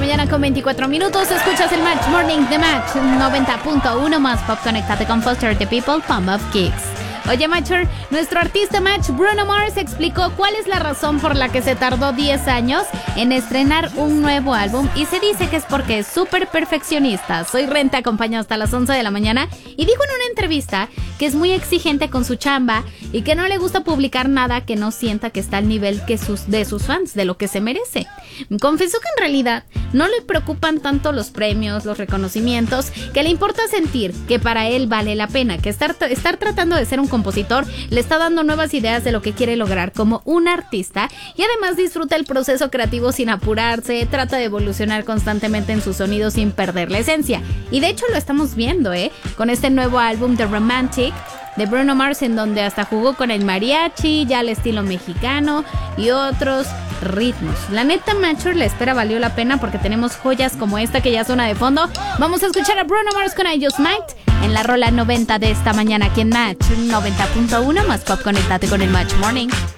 mañana con 24 minutos. Escuchas el Match Morning de Match 90.1 más pop. Conéctate con Foster the People, Pump of Kicks. Oye, Matcher, nuestro artista Match, Bruno Mars, explicó cuál es la razón por la que se tardó 10 años en estrenar un nuevo álbum y se dice que es porque es súper perfeccionista. Soy Ren, te acompaña hasta las 11 de la mañana y dijo en una entrevista que es muy exigente con su chamba y que no le gusta publicar nada que no sienta que está al nivel de sus fans, de lo que se merece. Confesó que en realidad no le preocupan tanto los premios, los reconocimientos, que le importa sentir que para él vale la pena, que estar tratando de ser un compositor le está dando nuevas ideas de lo que quiere lograr como un artista y además disfruta el proceso creativo sin apurarse, trata de evolucionar constantemente en su sonido sin perder la esencia. Y de hecho lo estamos viendo, con este nuevo álbum The Romantic de Bruno Mars, en donde hasta jugó con el mariachi, ya al estilo mexicano y otros ritmos. La neta, Matcher, la espera valió la pena porque tenemos joyas como esta que ya suena de fondo. Vamos a escuchar a Bruno Mars con I Just Might en la rola 90 de esta mañana aquí en Match 90.1 más pop. Conéctate con el Match Morning.